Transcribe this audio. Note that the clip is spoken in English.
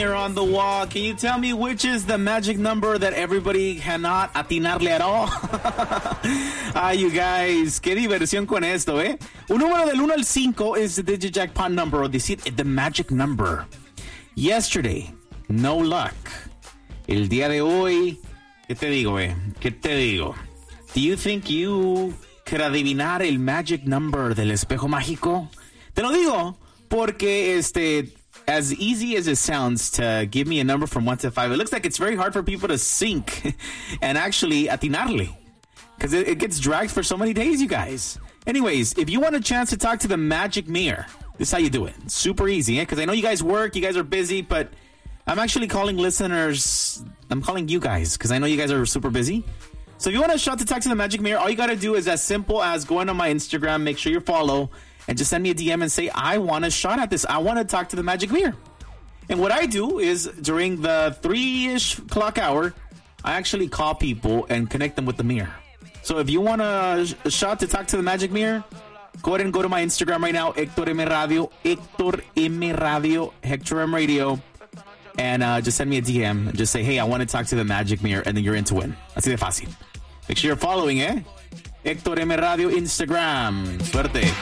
mirror on the wall. Can you tell me which is the magic number that everybody cannot atinarle at all? Ay, you guys, qué diversión con esto, ¿eh? Un número del 1 al 5 is the digit jackpot number, or decir, the magic number. Yesterday, no luck. El día de hoy, ¿qué te digo, eh? ¿Qué te digo? Do you think you could adivinar el magic number del espejo mágico? Te lo digo porque as easy as it sounds to give me a number from 1 to 5, it looks like it's very hard for people to sync and actually atinarle, because it gets dragged for so many days, you guys. Anyways, if you want a chance to talk to the magic mirror, this is how you do it. It's super easy, because I know you guys work, you guys are busy, but I'm actually calling listeners. I'm calling you guys because I know you guys are super busy. So if you want a shot to talk to the magic mirror, all you got to do is as simple as going on my Instagram, make sure you follow, and just send me a DM and say, I want a shot at this. I want to talk to the magic mirror. And what I do is during the 3-ish clock hour, I actually call people and connect them with the mirror. So if you want a shot to talk to the magic mirror, go ahead and go to my Instagram right now, Hector M Radio, Hector M Radio, and just send me a DM and just say, hey, I want to talk to the magic mirror, and then you're in to win. Así de fácil. Make sure you're following, Hector M Radio Instagram. Suerte.